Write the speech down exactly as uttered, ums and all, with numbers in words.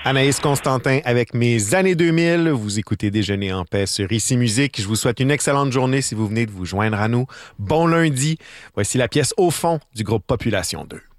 Anaïs Constantin avec Mes années deux mille. Vous écoutez Déjeuner en paix sur Ici Musique. Je vous souhaite une excellente journée si vous venez de vous joindre à nous. Bon lundi. Voici la pièce Au fond du groupe Population deux.